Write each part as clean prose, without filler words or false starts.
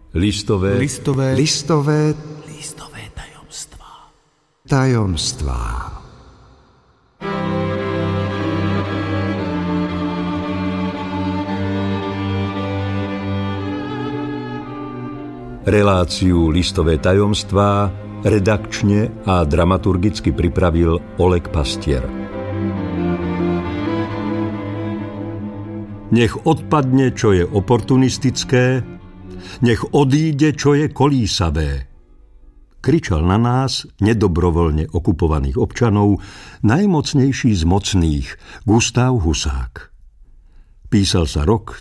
Listové tajomstvá. Reláciu Listové tajomstvá redakčne a dramaturgicky pripravil Oleg Pastier. Nech odpadne, čo je oportunistické, nech odíde, čo je kolísavé. Kričal na nás, nedobrovoľne okupovaných občanov, najmocnejší z mocných, Gustav Husák. Písal sa rok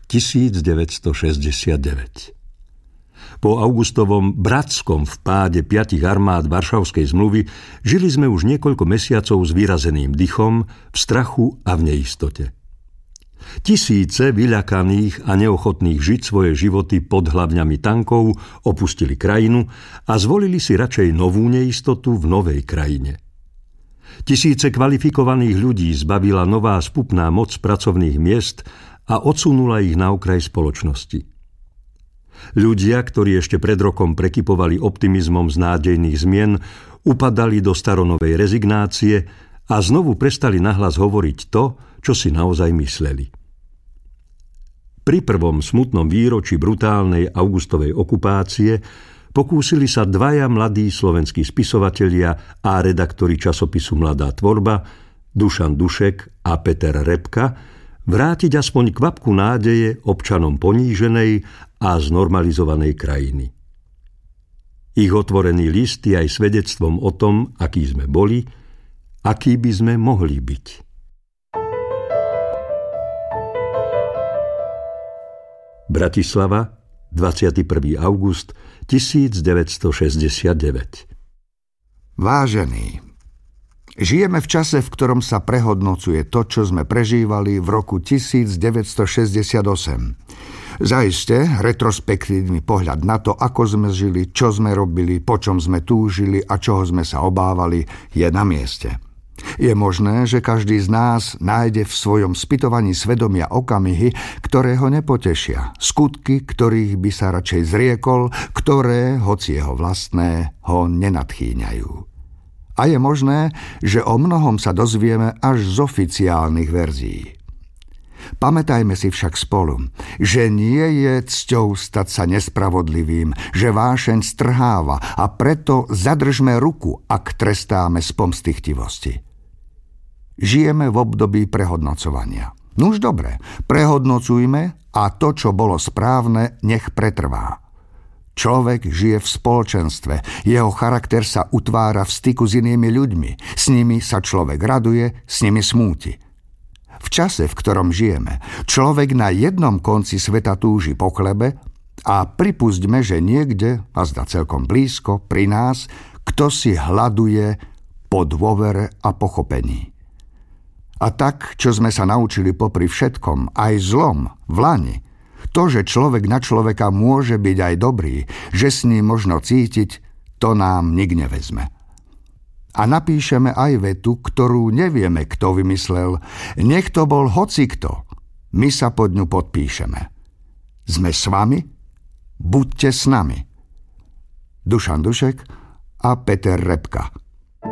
1969. Po augustovom bratskom vpáde 5 armád Varšavskej zmluvy žili sme už niekoľko mesiacov s vyrazeným dychom, v strachu a v neistote. Tisíce vyľakaných a neochotných žiť svoje životy pod hlavňami tankov opustili krajinu a zvolili si radšej novú neistotu v novej krajine. Tisíce kvalifikovaných ľudí zbavila nová spupná moc pracovných miest a odsunula ich na okraj spoločnosti. Ľudia, ktorí ešte pred rokom prekypovali optimizmom z nádejných zmien, upadali do staronovej rezignácie a znovu prestali nahlas hovoriť to, čo si naozaj mysleli. Pri prvom smutnom výročí brutálnej augustovej okupácie pokúsili sa 2 mladí slovenskí spisovatelia a redaktori časopisu Mladá tvorba, Dušan Dušek a Peter Repka, vrátiť aspoň kvapku nádeje občanom poníženej a znormalizovanej krajiny. Ich otvorený list je aj svedectvom o tom, akí sme boli, akí by sme mohli byť. Bratislava, 21. august 1969. Vážení, žijeme v čase, v ktorom sa prehodnocuje to, čo sme prežívali v roku 1968. Zaiste, retrospektívny pohľad na to, ako sme žili, čo sme robili, po čom sme túžili a čoho sme sa obávali, je na mieste. Je možné, že každý z nás nájde v svojom spytovaní svedomia okamihy, ktoré ho nepotešia, skutky, ktorých by sa radšej zriekol, ktoré, hoci jeho vlastné, ho nenadchýňajú. A je možné, že o mnohom sa dozvieme až z oficiálnych verzií. Pamätajme si však spolu, že nie je cťou stať sa nespravodlivým, že vášeň strháva a preto zadržme ruku, ak trestáme z pomsty chtivosti. Žijeme v období prehodnocovania. Nuž dobre, prehodnocujme a to, čo bolo správne, nech pretrvá. Človek žije v spoločenstve, jeho charakter sa utvára v styku s inými ľuďmi, s nimi sa človek raduje, s nimi smúti. V čase, v ktorom žijeme, človek na jednom konci sveta túži po chlebe a pripustme, že niekde, a zda celkom blízko, pri nás, kto si hľaduje po dôvere a pochopení. A tak, čo sme sa naučili popri všetkom, aj zlom, v lani, to, že človek na človeka môže byť aj dobrý, že s ním možno cítiť, to nám nik nevezme. A napíšeme aj vetu, ktorú nevieme, kto vymyslel. Nech to bol hocikto. My sa pod ňu podpíšeme. Sme s vami? Buďte s nami. Dušan Dušek a Peter Repka.